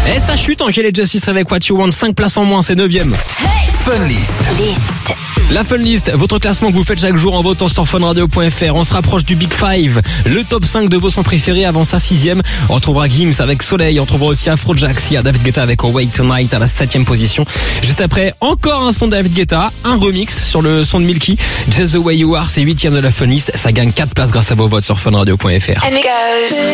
Et ça chute, Angèle et Justice avec What You Want, 5 places en moins, c'est 9e. Fun List. La Fun List, votre classement que vous faites chaque jour en votant sur funradio.fr. On se rapproche du Big Five, le top 5 de vos sons préférés avant sa 6e. On retrouvera Gims avec Soleil, on retrouvera aussi Afrojack, il y a David Guetta avec Awake Tonight à la 7e position. Juste après, encore un son de David Guetta, un remix sur le son de Milky. Just the Way You Are, c'est 8e de la Fun List. Ça gagne 4 places grâce à vos votes sur funradio.fr.